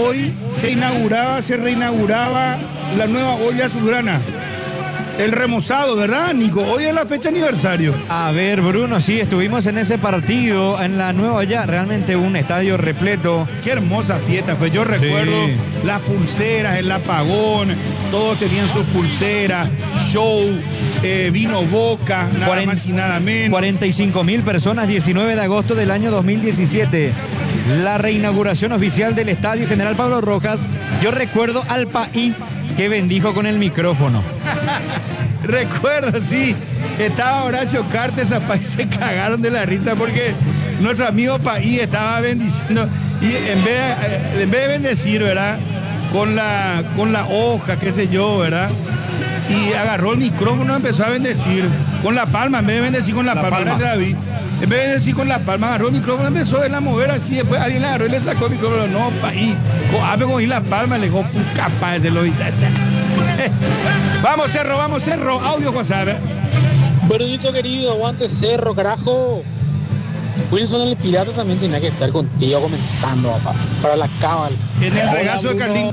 hoy se reinauguraba la nueva olla azulgrana. El remozado, ¿verdad, Nico? Hoy es la fecha aniversario. A ver, Bruno, sí, estuvimos en ese partido en la nueva olla, realmente un estadio repleto. Qué hermosa fiesta fue. Yo recuerdo las pulseras, el apagón, todos tenían sus pulseras, show, vino Boca, nada más y nada menos. 45.000 personas, 19 de agosto del año 2017. La reinauguración oficial del Estadio General Pablo Rojas. Yo recuerdo al país que bendijo con el micrófono. Recuerdo, sí. Estaba Horacio Cartes, y se cagaron de la risa porque nuestro amigo Paí estaba bendiciendo. Y en vez de bendecir, ¿verdad? Con la hoja, qué sé yo, ¿verdad? Y agarró el micrófono y empezó a bendecir con la palma, en vez de bendecir con la palma. Gracias, David. En vez de bendecir con la palma, agarró el micrófono, empezó a mover así. Después alguien le agarró y le sacó el micrófono. No, Paí. Cogí la palma y le dijo, capaz de lo Vamos, Cerro. Audio, WhatsApp. Brunito querido, aguante Cerro, carajo. Wilson el pirata también tenía que estar contigo comentando, papá. Para la cábala. En el regazo de Carlín.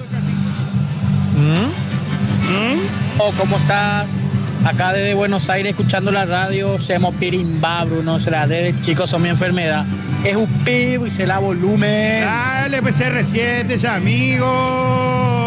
Oh, ¿cómo estás? Acá desde Buenos Aires escuchando la radio, somos pirimba, Bruno, será de chicos son mi enfermedad. Es un pibo y se la volumen. Dale, pues R7, amigo.